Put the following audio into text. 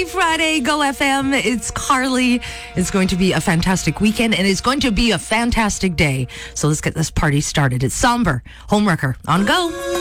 Happy Friday, Go FM. It's Carly. It's going to be a fantastic weekend, and it's going to be a fantastic day. So let's get this party started. It's Somber, Homewrecker, on Go.